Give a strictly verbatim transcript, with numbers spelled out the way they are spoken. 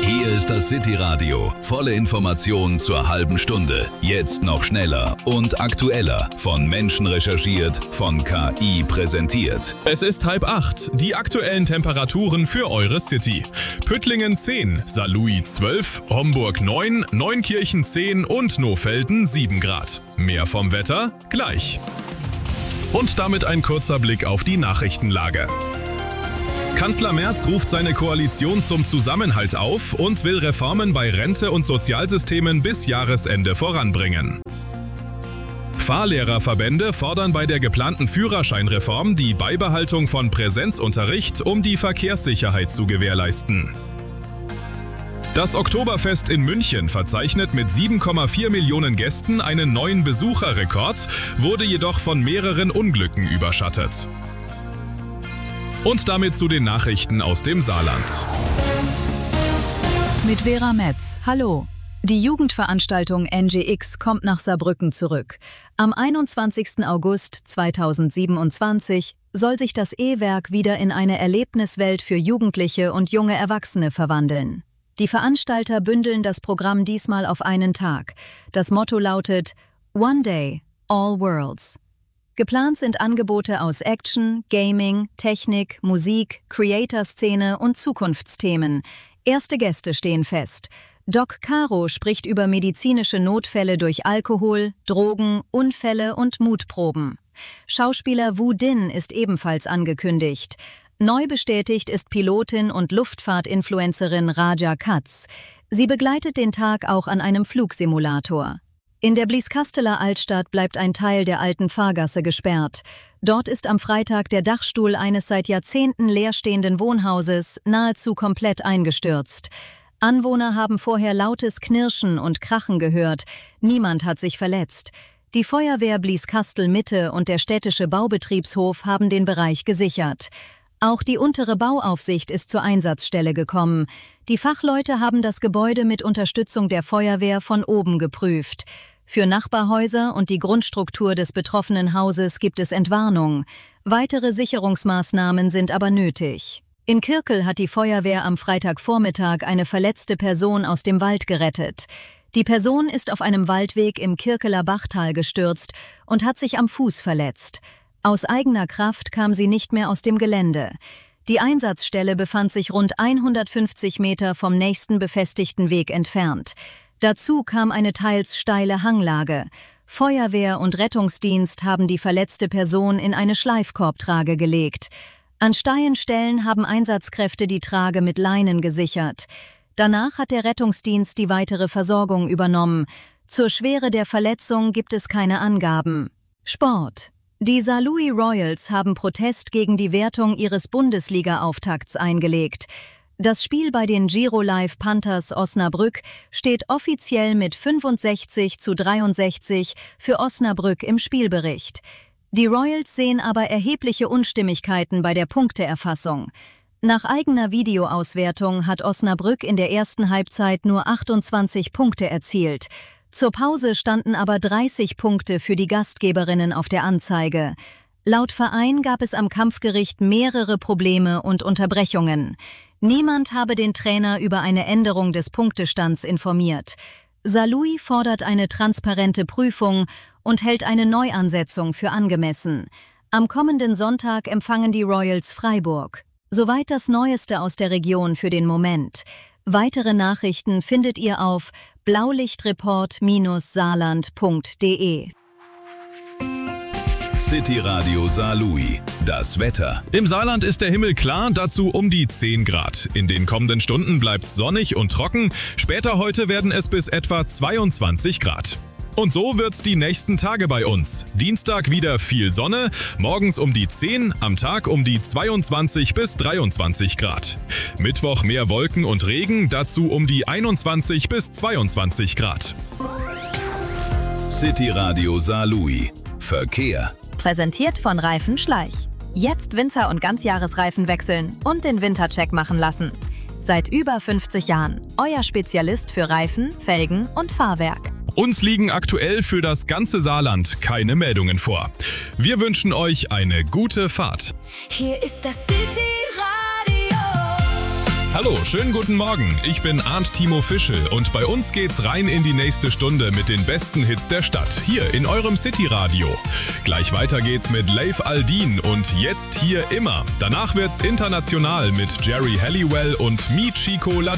Hier ist das City Radio. Volle Informationen zur halben Stunde. Jetzt noch schneller und aktueller. Von Menschen recherchiert, von K I präsentiert. Es ist halb acht. Die aktuellen Temperaturen für eure City. Püttlingen zehn, Saarlouis zwölf, Homburg neun, Neunkirchen zehn und Nohfelden sieben Grad. Mehr vom Wetter gleich. Und damit ein kurzer Blick auf die Nachrichtenlage. Kanzler Merz ruft seine Koalition zum Zusammenhalt auf und will Reformen bei Rente und Sozialsystemen bis Jahresende voranbringen. Fahrlehrerverbände fordern bei der geplanten Führerscheinreform die Beibehaltung von Präsenzunterricht, um die Verkehrssicherheit zu gewährleisten. Das Oktoberfest in München verzeichnet mit sieben Komma vier Millionen Gästen einen neuen Besucherrekord, wurde jedoch von mehreren Unglücken überschattet. Und damit zu den Nachrichten aus dem Saarland. Mit Vera Metz. Hallo. Die Jugendveranstaltung N G X kommt nach Saarbrücken zurück. Am einundzwanzigsten August zweitausendsiebenundzwanzig soll sich das E-Werk wieder in eine Erlebniswelt für Jugendliche und junge Erwachsene verwandeln. Die Veranstalter bündeln das Programm diesmal auf einen Tag. Das Motto lautet One Day, All Worlds. Geplant sind Angebote aus Action, Gaming, Technik, Musik, Creator-Szene und Zukunftsthemen. Erste Gäste stehen fest. Doc Caro spricht über medizinische Notfälle durch Alkohol, Drogen, Unfälle und Mutproben. Schauspieler Wu Din ist ebenfalls angekündigt. Neu bestätigt ist Pilotin und Luftfahrt-Influencerin Raja Katz. Sie begleitet den Tag auch an einem Flugsimulator. In der Blieskasteler Altstadt bleibt ein Teil der alten Fahrgasse gesperrt. Dort ist am Freitag der Dachstuhl eines seit Jahrzehnten leerstehenden Wohnhauses nahezu komplett eingestürzt. Anwohner haben vorher lautes Knirschen und Krachen gehört. Niemand hat sich verletzt. Die Feuerwehr Blieskastel Mitte und der städtische Baubetriebshof haben den Bereich gesichert. Auch die untere Bauaufsicht ist zur Einsatzstelle gekommen. Die Fachleute haben das Gebäude mit Unterstützung der Feuerwehr von oben geprüft. Für Nachbarhäuser und die Grundstruktur des betroffenen Hauses gibt es Entwarnung. Weitere Sicherungsmaßnahmen sind aber nötig. In Kirkel hat die Feuerwehr am Freitagvormittag eine verletzte Person aus dem Wald gerettet. Die Person ist auf einem Waldweg im Kirkeler Bachtal gestürzt und hat sich am Fuß verletzt. Aus eigener Kraft kam sie nicht mehr aus dem Gelände. Die Einsatzstelle befand sich rund hundertfünfzig Meter vom nächsten befestigten Weg entfernt. Dazu kam eine teils steile Hanglage. Feuerwehr und Rettungsdienst haben die verletzte Person in eine Schleifkorbtrage gelegt. An steilen Stellen haben Einsatzkräfte die Trage mit Leinen gesichert. Danach hat der Rettungsdienst die weitere Versorgung übernommen. Zur Schwere der Verletzung gibt es keine Angaben. Sport. Die Saarlouis Royals haben Protest gegen die Wertung ihres Bundesliga-Auftakts eingelegt. Das Spiel bei den Giro Live Panthers Osnabrück steht offiziell mit fünfundsechzig zu dreiundsechzig für Osnabrück im Spielbericht. Die Royals sehen aber erhebliche Unstimmigkeiten bei der Punkteerfassung. Nach eigener Videoauswertung hat Osnabrück in der ersten Halbzeit nur achtundzwanzig Punkte erzielt. Zur Pause standen aber dreißig Punkte für die Gastgeberinnen auf der Anzeige. Laut Verein gab es am Kampfgericht mehrere Probleme und Unterbrechungen. Niemand habe den Trainer über eine Änderung des Punktestands informiert. Saarlouis fordert eine transparente Prüfung und hält eine Neuansetzung für angemessen. Am kommenden Sonntag empfangen die Royals Freiburg. Soweit das Neueste aus der Region für den Moment. Weitere Nachrichten findet ihr auf blaulichtreport Bindestrich saarland Punkt de. City Radio Saarlouis. Das Wetter. Im Saarland ist der Himmel klar, dazu um die zehn Grad. In den kommenden Stunden bleibt es sonnig und trocken. Später heute werden es bis etwa zweiundzwanzig Grad. Und so wird's die nächsten Tage bei uns. Dienstag wieder viel Sonne, morgens um die zehn, am Tag um die zweiundzwanzig bis dreiundzwanzig Grad. Mittwoch mehr Wolken und Regen, dazu um die einundzwanzig bis zweiundzwanzig Grad. City Radio Saarlouis. Verkehr. Präsentiert von Reifen Schleich. Jetzt Winter- und Ganzjahresreifen wechseln und den Wintercheck machen lassen. Seit über fünfzig Jahren euer Spezialist für Reifen, Felgen und Fahrwerk. Uns liegen aktuell für das ganze Saarland keine Meldungen vor. Wir wünschen euch eine gute Fahrt. Hier ist das City Radio. Hallo, schönen guten Morgen. Ich bin Arndt Timo Fischel und bei uns geht's rein in die nächste Stunde mit den besten Hits der Stadt, hier in eurem City-Radio. Gleich weiter geht's mit Leif Aldin und Jetzt hier immer. Danach wird's international mit Jerry Halliwell und Mi Chico La